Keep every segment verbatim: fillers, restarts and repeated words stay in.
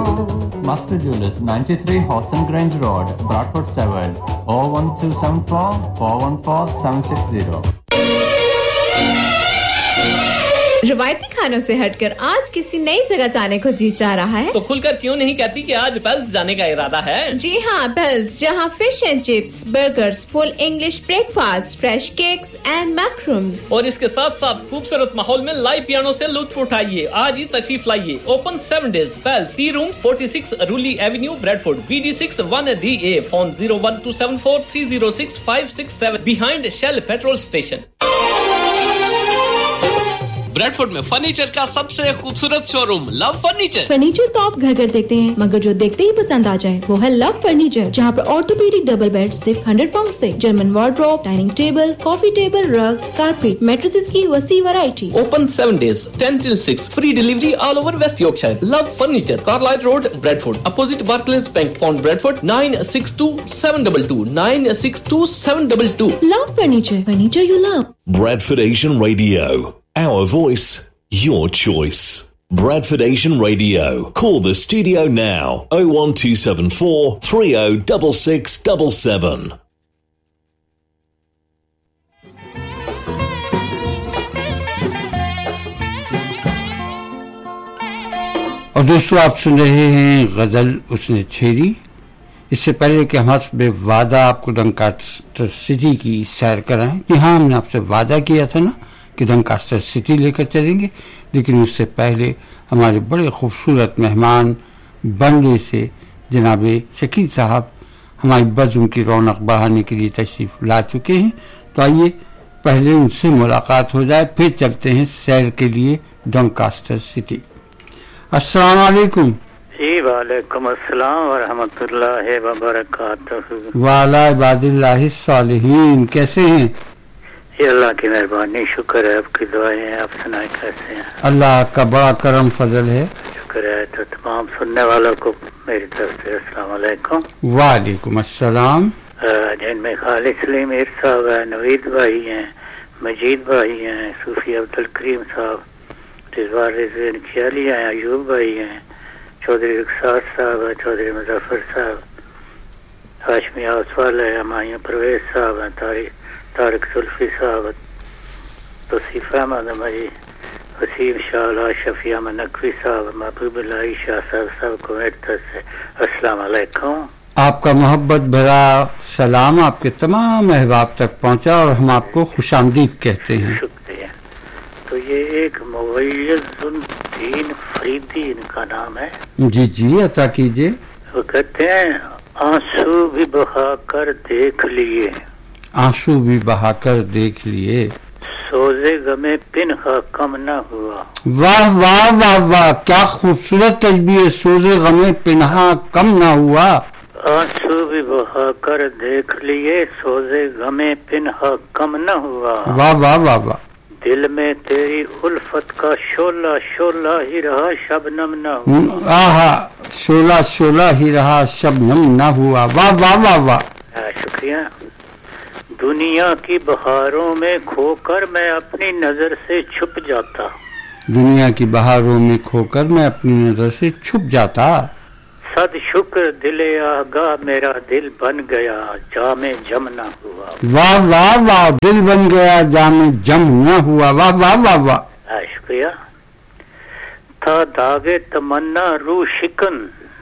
Master Jewelers, ninety-three Horton Grange Road, Bradford seven, oh one two seven four, four one four seven six zero. روایتی کھانوں سے ہٹ کر آج کسی نئی جگہ جانے کو جی چاہ رہا ہے تو کھل کر کیوں نہیں کہتی کہ آج بیلز جانے کا ارادہ ہے؟ جی ہاں، بیلز، جہاں fish and chips, burgers, full English break fast, fresh cakes and میکرومز، اور اس کے ساتھ ساتھ خوبصورت ماحول میں لائیو پیانو سے لطف اٹھائیے. آج ہی تشریف لائیے. Open seven days. Bells T room forty six رولی avenue Bradford B D six one D A. Phone zero one to seven four three zero six five six seven behind shell petrol station. Bradford میں furniture کا سب سے خوبصورت شو روم لو furniture. Furniture تو آپ گھر گھر دیکھتے ہیں، مگر جو دیکھتے ہی پسند آ جائے وہ ہے لو فرنیچر، جہاں پر آرتھوپیڈک ڈبل بیڈ صرف ہنڈریڈ پاؤنڈ سے، جرمن وارڈروب، ڈائننگ ٹیبل، کافی ٹیبل، رگز، کارپیٹ، میٹریسز کی وسیع variety. Open seven days ten till six. Free delivery all over waste Yorkshire. Love furniture, Carlyle road, Bradford, opposite بارکلیز bank, pound Bradford. Nine six to seven double to nine six to seven double to. Love furniture, furniture you love. Bradford Asian Radio, our voice, your choice. Bradford Asian Radio. Call the studio now. oh one two seven four three oh six six seven seven. اور دوستو، آپ سن رہے ہیں غزل اس نے چھیڑی. اس سے پہلے کہ ہم حسب وعدہ آپ کو ڈنکاسٹر سٹی کی سیر کرائیں، کہ ہاں ہم نے آپ سے وعدہ کیا تھا نا کہ ڈنکاسٹر سٹی لے کر چلیں گے، لیکن اس سے پہلے ہمارے بڑے خوبصورت مہمان بنڈے سے جناب شکیل صاحب ہماری بزم کی رونق بڑھانے کے لیے تشریف لا چکے ہیں. تو آئیے پہلے ان سے ملاقات ہو جائے، پھر چلتے ہیں سیر کے لیے ڈنکاسٹر سٹی. السلام علیکم. جی وعلیکم السلام ورحمۃ اللہ وبرکاتہ. وعلی عباد اللہ الصالحین. کیسے ہیں؟ جی اللہ کی مہربانی، شکر ہے، آپ کی دعائیں ہیں. آپ سنائیں کیسے ہیں؟ اللہ کا بڑا کرم فضل ہے. شکر ہے. تو تمام سننے والوں کو میری طرف سے السلام علیکم. وعلیکم السلام. جن میں خالد سلیم میر صاحب ہیں، نوید بھائی ہیں، مجید بھائی ہیں، صوفی عبد الکریم صاحب، رضوان رضوان خیالی ہیں، ایوب بھائی ہیں، چودھری رخسار صاحب ہیں، چودھری مظفر صاحب، ہاشمی آسوال ہے، ہمایوں پرویز صاحب ہیں، طارق طارق زلفی صاحب، توصیف احمد ہماری، وسیم شاہ اللہ، شفیع احمد نقوی صاحب، محبوب اللہ شاہ صاحب، سب کو میری طرف سے السلام علیکم. آپ کا محبت بھرا سلام آپ کے تمام احباب تک پہنچا اور ہم آپ کو خوش آمدید کہتے ہیں. شکریہ. تو یہ ایک معیز الدین فریدی ان کا نام ہے. جی جی عطا کیجیے. وہ کہتے ہیں آنسو بھی بہا کر دیکھ لیے، آنسو بھی بہا کر دیکھ لیے، سوزے غمے پنہا کم نہ ہوا. واہ واہ واہ واہ، کیا خوبصورت تشبیہ. سوزے غمے پنہا کم نہ ہوا. آنسو بھی بہا کر دیکھ لیے، سوزے غمے پنہا کم نہ ہوا. واہ واہ واہ واہ. دل میں تیری الفت کا شعلہ شعلہ ہی رہا، شبنم نہ ہوا. آہا، شعلہ شعلہ ہی رہا، شبنم نہ ہوا. واہ واہ واہ واہ. شکریہ. دنیا کی بہاروں میں کھو کر میں اپنی نظر سے چھپ جاتا، دنیا کی بہاروں میں کھو کر میں اپنی نظر سے چھپ جاتا. صد شکر دل آگاہ میرا دل بن گیا، جام جم نہ ہوا. واہ واہ واہ. دل بن گیا، جام جم نہ ہوا. واہ واہ واہ واہ. شکریہ. تھا داغ تمنا روح شکن،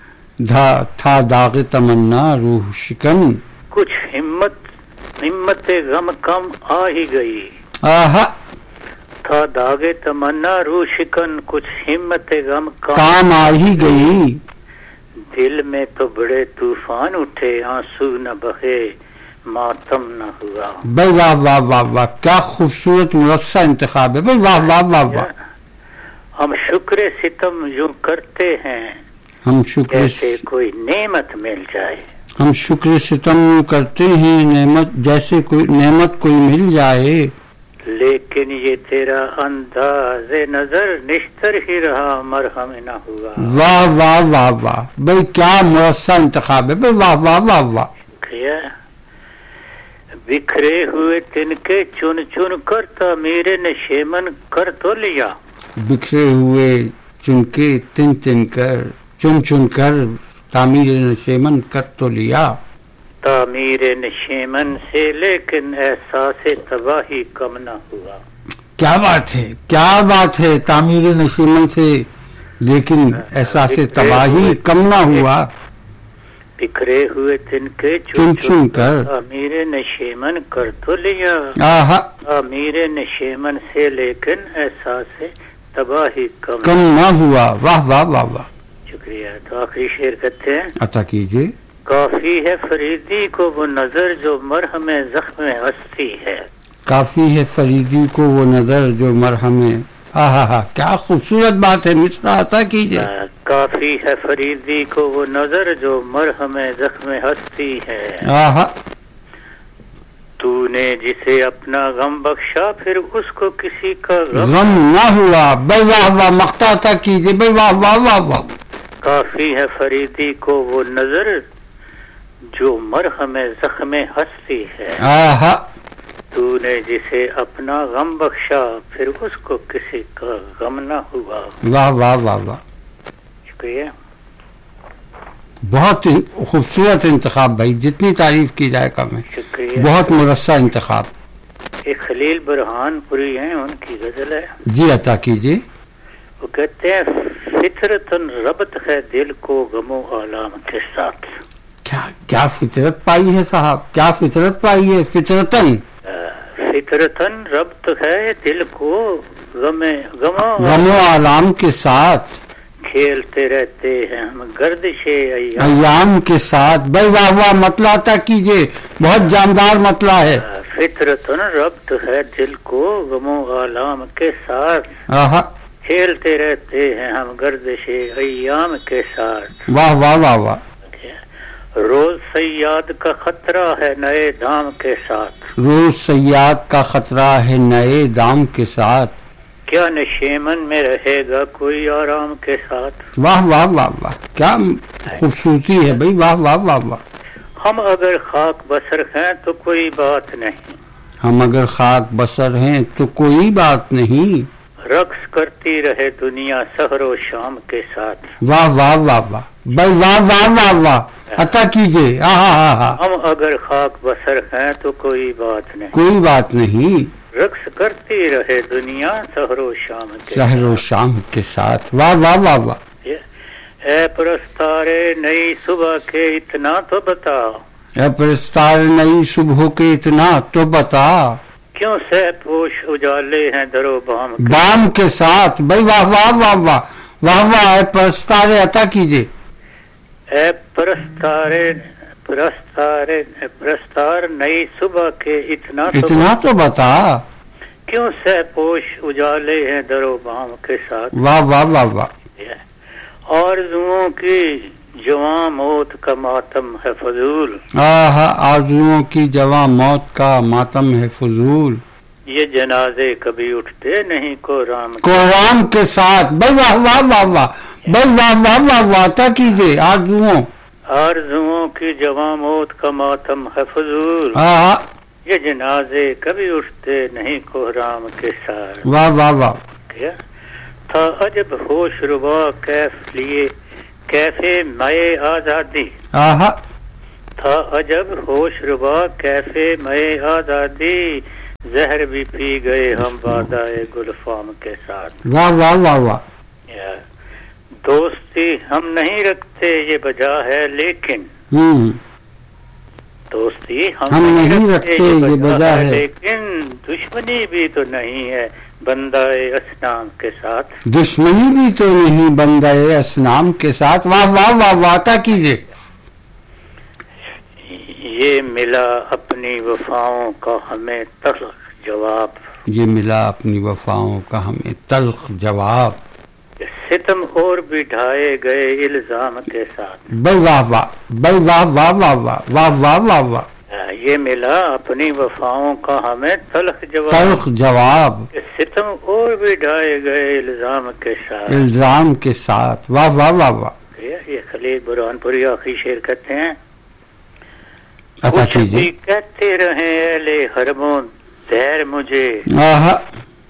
تھا داغ تمنا روح شکن، کچھ ہمت ہمت غم کم آ ہی گئی. آہا. تھا داغ تمنا روح شکن، کچھ ہمت غم کام آ ہی گئی. دل میں تو بڑے طوفان اٹھے، آنسو نہ بہے، ماتم نہ ہوا. بھائی واہ واہ واہ واہ، کیا خوبصورت مرصع انتخاب ہے. بھائی واہ واہ واہ واہ. ہم شکر ستم یوں کرتے ہیں، ہم شکر جیسے کوئی نعمت مل جائے. ہم شکر ستم یوں کرتے ہیں، نعمت جیسے کوئی نعمت کوئی مل جائے. لیکن یہ تیرا انداز نظر نشتر ہی رہا، مرہم نہ ہوا. واہ واہ واہ واہ. بھائی کیا مرصع انتخاب ہے. بھائی واہ واہ واہ واہ. بکھرے ہوئے تن کے چن چن کر تعمیر نشیمن کر تو لیا، بکھرے ہوئے چن کے تن تن کر चुन चुन कर तामीर नशेमन कर तो लिया, तामीर नशेमन से लेकिन एहसास तबाही कम न हुआ। क्या बात है, क्या बात है, तामीर नशेमन से लेकिन एहसास तबाही कम ना हुआ। बिखरे हुए तिनके चुन चुन कर तामीर नशेमन कर तो लिया, आहा तामीर नशेमन से लेकिन एहसास तबाही कम कम ना हुआ। वाह वाह वाह वाह, शुक्रिया। तो आखिरी शेर कहते हैं, अता कीजिए। काफी है फरीदी को वो नजर जो मरहम जख्म हस्ती है, काफी है फरीदी को वो नजर जो मरहम, आहा हा, क्या खूबसूरत बात है, मिसरा अता कीजिए। काफी है फरीदी को वो नजर जो मरहम जख्म हस्ती है, आहा तूने जिसे अपना गम बख्शा फिर उसको किसी का गम, गम ना हुआ। भाई वाह वाह, मख्ता अता कीजिए भाई, वाह वाह वाह वाह। काफी है फरीदी को वो नजर जो मरहम जख्म हस्ती है, आहा तूने जिसे अपना गम बख्शा फिर उसको किसी का गम न हुआ। वाह वाह वाह वाह, शुक्रिया। बहुत खूबसूरत इंतखाब भाई, जितनी तारीफ की जाए कम है, शुक्रिया। बहुत मुरस्सा इंतखाब। एक खलील बुरहानपुरी हैं, उनकी गजल है, जी अता कीजिए। वो कहते हैं, फितरतन रबत है दिल को गमो आलाम के साथ। क्या क्या फितरत पाई है साहब, क्या फितरत पाई है, फितरतन फितरतन रब्त है दिल को गमे गमो गमो आलाम के साथ, खेलते रहते हैं हम गर्दिशे अय्याम, अयाम के साथ। भाई वाह वाह, मतला अता कीजिए, बहुत जानदार मतला है। फितरतन रब्त है दिल को गमो आलाम के साथ, आहा खेलते रहते हैं हम गर्दिशे अय्याम के साथ। वाह वाह वाह वाह, रोज सयाद का खतरा है नए दाम के साथ, रोज सयाद का खतरा है नए दाम के साथ, क्या नशेमन में रहेगा कोई आराम के साथ। वाह वाह वाह वाह, क्या खूबसूरती है भाई, वाह वाह वाह वाह। हम अगर खाक बसर हैं तो कोई बात नहीं, हम अगर खाक बसर हैं तो कोई बात नहीं, रक्स करती रहे दुनिया सहरो शाम के साथ। वाह वाह वाह वाह भाई, वाह वाह वाह वाह, अता कीजिए। आहा हा हा, हम अगर खाक बसर हैं तो कोई बात नहीं, कोई बात नहीं, रक्स करती रहे दुनिया सहरो शाम के सहरो शाम के साथ। वाह वाह वाह वाह, ए परस्तारे नई सुबह के इतना तो बता, ए परस्तार नई सुबह के इतना तो बता, क्यों सह पोश उजाले हैं दरो बाम के, बाम के साथ। भाई वाह वाह वाह वाह वाह वाह, ए परस्तार अता कीजिए। ए परस्तारे परस्तारे परस्तार नई सुबह के इतना तो इतना तो बता, क्यों सह पोश उजाले हैं दरो बाम के साथ। वाह वाह वाह वाह, आरज़ुओं की जवां मौत का मातम है फजूल, आहा आरज़ुओं की जवां मौत का मातम है फजूल, ये जनाजे कभी उठते नहीं को राम को राम के साथ। भाई वाह वाह वाह वाह, भाई वाह वाह वाह वाह, अता कीजिए। आरज़ुओं आरज़ुओं की जवां मौत का मातम है फजूल, आहा, ये जनाजे कभी उठते नहीं को राम के साथ। वाह वाह वाह, क्या था अजब होश रुबा कैफ लिए कैफे मए आजादी, आहा था अजब होश रुबा कैफे मए आजादी, जहर भी पी गए हम वादाए गुलफाम के साथ। वाह वाह वाह वाह, दोस्ती हम नहीं रखते ये वजह है लेकिन, हम्म दोस्ती हम, हम नहीं, नहीं रखते रखते ये ये वजह है, लेकिन दुश्मनी भी तो नहीं है बंदाए असनाम के साथ। दुश्मनी भी तो नहीं बंदाए असनाम के साथ। वाह वाह वाह वाह, अता कीजिए। ये मिला अपनी वफाओं का हमें तल्ख जवाब, ये मिला अपनी वफाओं का हमें तल्ख जवाब, सितम और भी ढाए गए इल्जाम के साथ। भाई वाह वाह, भाई वाह वाह वाह वाह वाह वाह वाह वाह, ये मिला अपनी वफाओं का हमें तल्ख जवाब, तल्ख जवाब, सितम और भी ढाए गए इल्जाम के साथ, इल्जाम के साथ। वाह वाह वाह वाह, ये खलील बुरहानपुरी आखिरी शेर कहते हैं, अता कुछ कीजिए। भी कहते रहे अले हरमों दैर मुझे, आहा,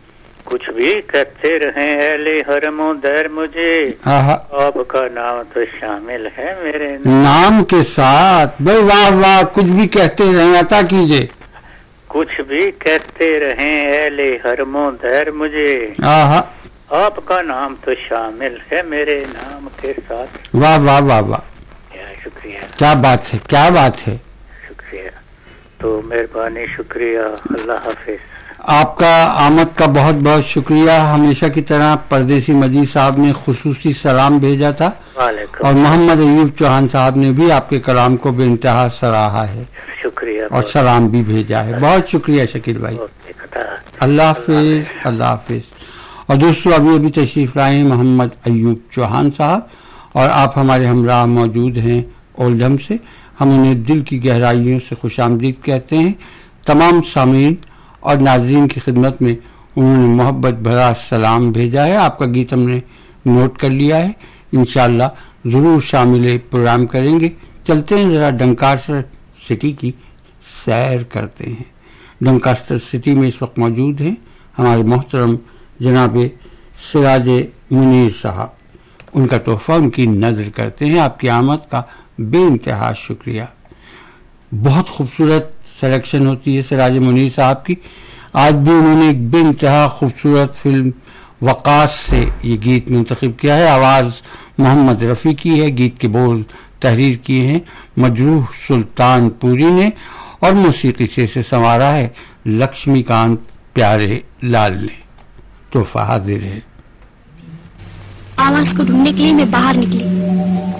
کچھ بھی کہتے رہیں اہل حرم و در مجھے آپ کا نام تو شامل ہے میرے نام, نام کے ساتھ. بھائی واہ واہ, کچھ بھی کہتے رہیں, عطا کیجئے. کچھ بھی کہتے رہیں اہل حرم و در مجھے آپ کا نام تو شامل ہے میرے نام کے ساتھ. واہ واہ واہ واہ, شکریہ, کیا بات ہے, کیا بات ہے. شکریہ, تو مہربانی, شکریہ, اللہ حافظ. آپ کا آمد کا بہت بہت شکریہ. ہمیشہ کی طرح پردیسی مجید صاحب نے خصوصی سلام بھیجا تھا اور محمد ایوب چوہان صاحب نے بھی آپ کے کلام کو بے انتہا سراہا ہے, شکریہ, اور سلام بھی بھیجا ہے. بہت شکریہ شکیل بھائی, اللہ حافظ, اللہ حافظ. اور دوستو ابھی ابھی تشریف لائے محمد ایوب چوہان صاحب, اور آپ ہمارے ہمراہ موجود ہیں اولڈھم سے. ہم انہیں دل کی گہرائیوں سے خوش آمدید کہتے ہیں. تمام سامعین اور ناظرین کی خدمت میں انہوں نے محبت بھرا سلام بھیجا ہے. آپ کا گیت ہم نے نوٹ کر لیا ہے, انشاءاللہ ضرور شامل پروگرام کریں گے. چلتے ہیں ذرا ڈنکاسٹر سٹی کی سیر کرتے ہیں. ڈنکاسٹر سٹی میں اس وقت موجود ہیں ہمارے محترم جناب سراج منیر صاحب. ان کا تحفہ ان کی نظر کرتے ہیں. آپ کی آمد کا بے انتہا شکریہ. بہت خوبصورت سلیکشن ہوتی ہے سراج منیر صاحب کی. آج بھی انہوں نے ایک بے انتہا خوبصورت فلم وقاص سے یہ گیت منتخب کیا ہے. آواز محمد رفیع کی ہے, گیت کے بول تحریر کیے ہیں مجروح سلطان پوری نے, اور موسیقی سے اسے سنوارا ہے لکشمی کانت پیارے لال نے. تحفہ حاضر ہے. آواز کو ڈھونڈنے کے لیے میں باہر نکلی.